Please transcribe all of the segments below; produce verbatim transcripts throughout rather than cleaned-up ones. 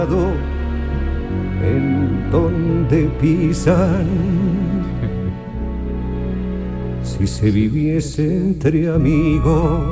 En donde pisan, si se viviese entre amigos.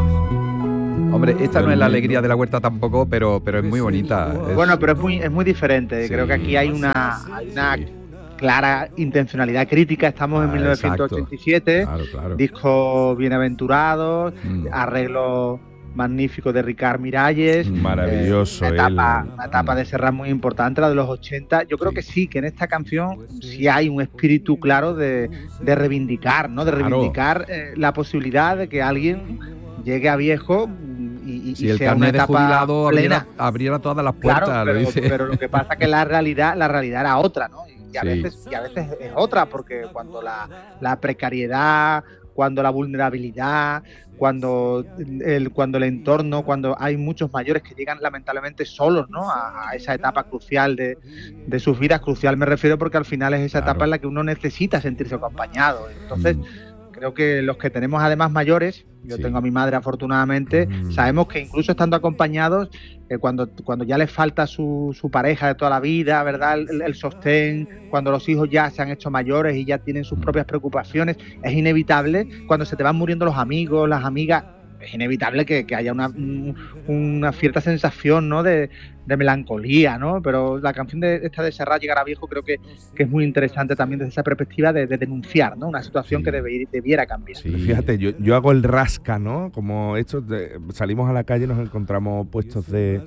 Hombre, esta no es la alegría de la huerta tampoco, pero, pero es muy bonita. Es... Bueno, pero es muy, es muy diferente. Sí, creo que aquí hay una, hay una sí. clara intencionalidad crítica. Estamos ah, en mil novecientos ochenta y siete, claro, claro. Disco Bienaventurados, mm. arreglo magnífico de Ricard Miralles. Maravilloso. Eh, una etapa, una etapa de Serrat muy importante, la de los ochenta. Yo creo sí. que sí, que en esta canción sí hay un espíritu claro de, de reivindicar, ¿no? De reivindicar claro. eh, la posibilidad de que alguien llegue a viejo y, y si el sea carnet una de jubilado abriera, abriera todas las puertas, claro, lo pero, dice. pero lo que pasa es que la realidad, la realidad era otra, ¿no? Y a, sí. veces, y a veces es otra, porque cuando la, la precariedad, cuando la vulnerabilidad, cuando el, cuando el entorno, cuando hay muchos mayores que llegan lamentablemente solos, ¿no? A, a esa etapa crucial de, de sus vidas, crucial me refiero porque al final es esa claro. etapa en la que uno necesita sentirse acompañado. Entonces, mm. creo que los que tenemos además mayores, yo sí. tengo a mi madre afortunadamente, mm. sabemos que incluso estando acompañados, eh, cuando, cuando ya les falta su, su pareja de toda la vida, ¿verdad? El, el sostén, cuando los hijos ya se han hecho mayores y ya tienen sus propias preocupaciones, es inevitable, cuando se te van muriendo los amigos, las amigas, es inevitable que, que haya una, una cierta sensación, ¿no? de, de melancolía, ¿no? Pero la canción de esta de Serrat, Llegar a viejo, creo que, que es muy interesante también desde esa perspectiva de, de denunciar, ¿no? Una situación sí. que debe, debiera cambiar. Sí. Fíjate, yo, yo hago el rasca, ¿no? Como estos de, salimos a la calle y nos encontramos puestos de,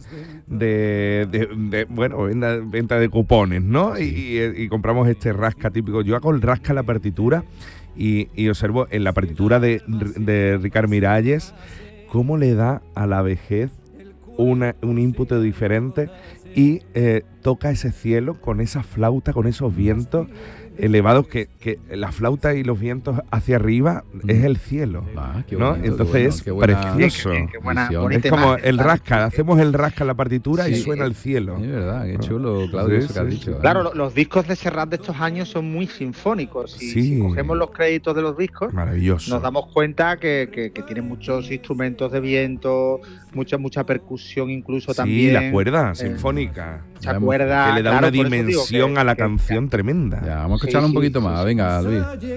de, de, de bueno, venta, venta de cupones, ¿no? Sí. Y, y, y compramos este rasca típico. Yo hago el rasca en la partitura. Y, y observo en la partitura de, de Ricard Miralles cómo le da a la vejez una, un input diferente y eh, toca ese cielo con esa flauta, con esos vientos elevados que, que la flauta y los vientos hacia arriba mm. es el cielo, ah, ¿no? Bonito, Entonces es bueno, precioso. Qué, qué buena, es como el rasca, hacemos el rasca en la partitura sí, y suena el cielo. Es verdad, qué chulo, Claudio, sí, eso que has dicho. Claro, ¿eh? Los discos de Serrat de estos años son muy sinfónicos. Y, sí. Si cogemos los créditos de los discos, maravilloso. Nos damos cuenta que, que, que tienen muchos instrumentos de viento, mucha mucha percusión incluso sí, también. Sí, la cuerda eh, sinfónica. Mucha cuerda. Que le da claro, una dimensión que, a la que, canción que, tremenda. Ya, vamos a escucharlo sí, un poquito sí, más. Sí, Venga, Luis.